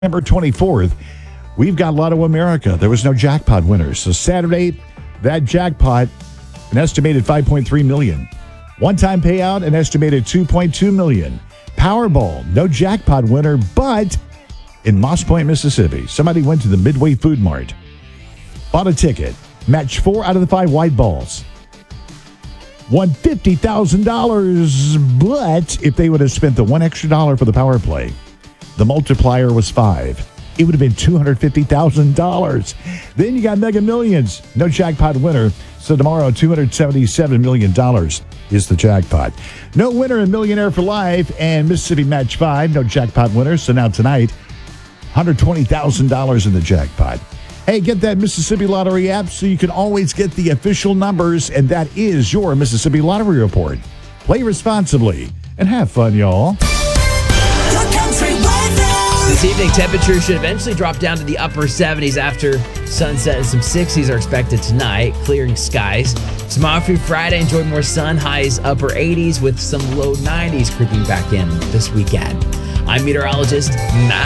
September 24th, we've got Lotto America. There was no jackpot winners. So Saturday, that jackpot, an estimated $5.3 million. One-time payout, an estimated $2.2 million. Powerball, no jackpot winner, but in Moss Point, Mississippi, somebody went to the Midway Food Mart, bought a ticket, matched 4 out of the 5 white balls, won $50,000, but if they would have spent the $1 extra for the power play, the multiplier was 5. It would have been $250,000. Then you got Mega Millions. No jackpot winner. So tomorrow, $277 million is the jackpot. No winner in Millionaire for Life and Mississippi Match 5. No jackpot winner. So now tonight, $120,000 in the jackpot. Hey, get that Mississippi Lottery app so you can always get the official numbers. And that is your Mississippi Lottery Report. Play responsibly and have fun, y'all. This evening, temperatures should eventually drop down to the upper 70s after sunset, and some 60s are expected tonight, clearing skies. Tomorrow through Friday, enjoy more sun, highs upper 80s with some low 90s creeping back in this weekend. I'm meteorologist Matt.